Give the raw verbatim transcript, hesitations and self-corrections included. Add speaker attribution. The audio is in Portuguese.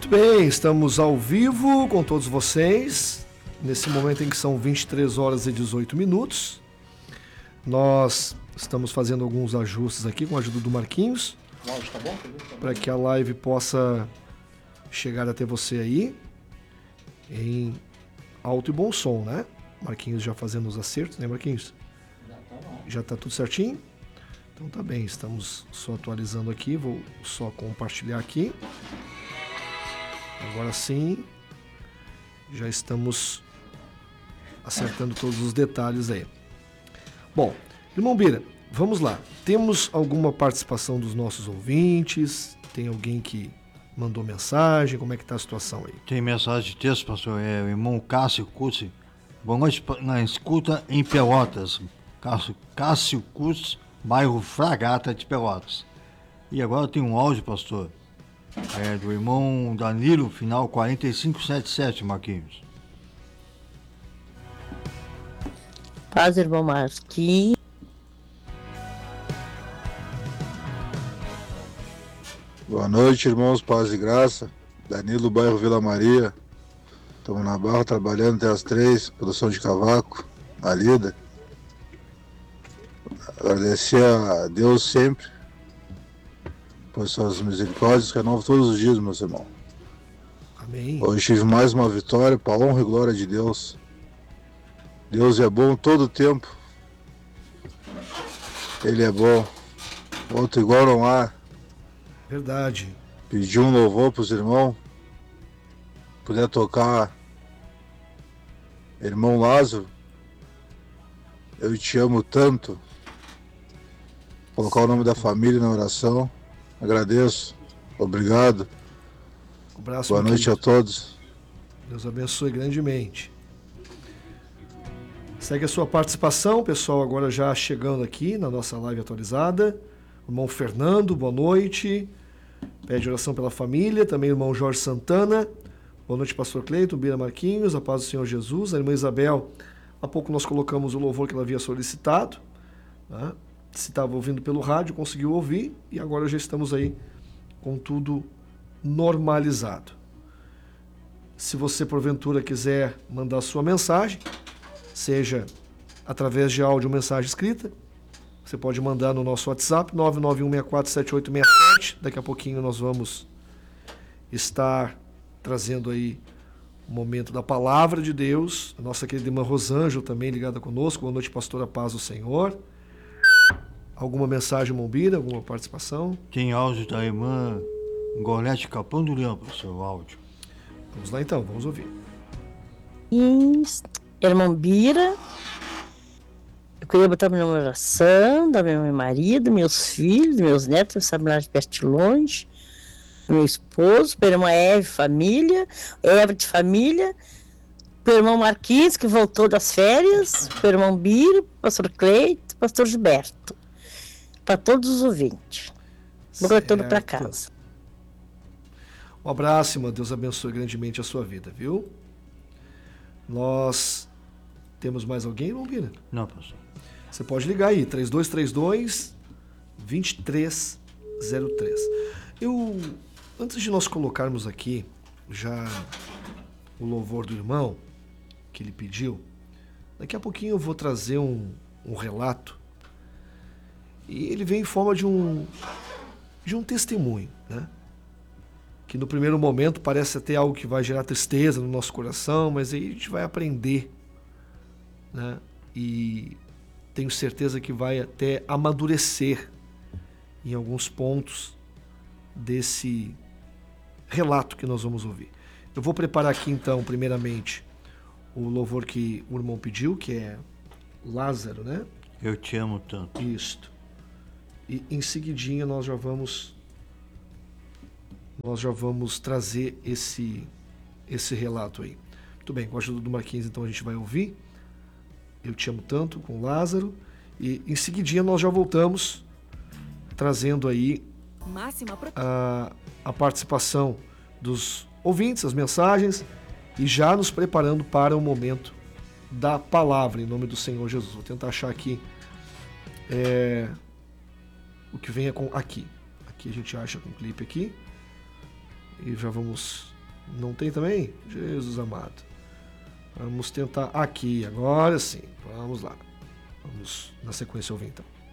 Speaker 1: Muito bem, estamos ao vivo com todos vocês, nesse momento em que são vinte e três horas e dezoito minutos. Nós estamos fazendo alguns ajustes aqui com a ajuda do Marquinhos, para que a live possa chegar até você aí em alto e bom som, né? Marquinhos já fazendo os acertos, né, Marquinhos? Já tá bom. Já tá tudo certinho? Então tá bem, estamos só atualizando aqui, vou só compartilhar aqui. Agora sim, já estamos acertando todos os detalhes aí. Bom, irmão Bira, vamos lá. Temos alguma participação dos nossos ouvintes? Tem alguém que mandou mensagem? Como é que está a situação aí?
Speaker 2: Tem mensagem de texto, pastor. É o irmão Cássio Cursi. Boa noite, na escuta em Pelotas. Cássio, Cássio Cursi, bairro Fragata de Pelotas. E agora tem um áudio, pastor. É do irmão Danilo, final quarenta e cinco setenta e sete, Marquinhos.
Speaker 3: Paz, irmão Marquinhos.
Speaker 4: Boa noite, irmãos, paz e graça. Danilo, bairro Vila Maria. Estamos na barra trabalhando até as três, produção de cavaco, na lida. Agradecer a Deus sempre por suas misericórdias, que renovam todos os dias, meus irmãos.
Speaker 1: Amém.
Speaker 4: Hoje tive mais uma vitória, para a honra e glória de Deus. Deus é bom todo o tempo. Ele é bom. Outro igual não há.
Speaker 1: Verdade.
Speaker 4: Pedi um louvor para os irmãos. Puder tocar Irmão Lázaro, eu te amo tanto. Colocar o nome da família na oração. Agradeço. Obrigado.
Speaker 1: Um abraço,
Speaker 4: boa noite
Speaker 1: querido.
Speaker 4: a todos.
Speaker 1: Deus abençoe grandemente. Segue a sua participação, pessoal, agora já chegando aqui na nossa live atualizada. O irmão Fernando, boa noite. Pede oração pela família. Também o irmão Jorge Santana. Boa noite, pastor Cleiton, Bira Marquinhos, a paz do Senhor Jesus. A irmã Isabel, há pouco nós colocamos o louvor que ela havia solicitado, né? Se estava ouvindo pelo rádio, conseguiu ouvir, e agora já estamos aí com tudo normalizado. Se você, porventura, quiser mandar sua mensagem, seja através de áudio ou mensagem escrita, você pode mandar no nosso WhatsApp, nove nove um seis quatro sete oito seis sete. Daqui a pouquinho nós vamos estar trazendo aí o momento da palavra de Deus. A nossa querida irmã Rosângela também ligada conosco. Boa noite, pastora, paz do Senhor. Alguma mensagem, Mombira? Alguma participação?
Speaker 2: Tem áudio da irmã Gorete Capão do Leão, seu áudio.
Speaker 1: Vamos lá então, vamos ouvir.
Speaker 3: Irmão Bira, eu queria botar minha oração, da meu marido, meus filhos, meus netos, sabe lá de perto de longe, meu esposo, para a irmã Eve, família, Eva de família, para o irmão Marquinhos, que voltou das férias, para o irmão Bira, pastor Cleito, pastor Gilberto, para todos os ouvintes. Vou voltando para casa.
Speaker 1: Um abraço, irmã. Deus abençoe grandemente a sua vida, viu? Nós temos mais alguém, irmão Bira?
Speaker 2: Não, pastor.
Speaker 1: Você pode ligar aí, três dois três dois, dois três zero três. Eu, antes de nós colocarmos aqui já o louvor do irmão que ele pediu, daqui a pouquinho eu vou trazer um, um relato, e ele vem em forma de um, de um testemunho, né? Que no primeiro momento parece até algo que vai gerar tristeza no nosso coração, mas aí a gente vai aprender, né? E tenho certeza que vai até amadurecer em alguns pontos desse relato que nós vamos ouvir. Eu vou preparar aqui então, primeiramente, o louvor que o irmão pediu, que é Lázaro, né?
Speaker 2: Eu te amo tanto.
Speaker 1: Isto. E em seguidinha nós já vamos nós já vamos trazer esse esse relato aí. Muito bem, com a ajuda do Marquinhos então a gente vai ouvir Eu Te Amo Tanto com Lázaro, e em seguidinha nós já voltamos trazendo aí a, a participação dos ouvintes, as mensagens, e já nos preparando para o momento da palavra em nome do Senhor Jesus. Vou tentar achar aqui é, o que venha com aqui. Aqui a gente acha com o clipe aqui. E já vamos Não tem também? Jesus amado. Vamos tentar aqui, agora sim. Vamos lá. Vamos na sequência ouvir então.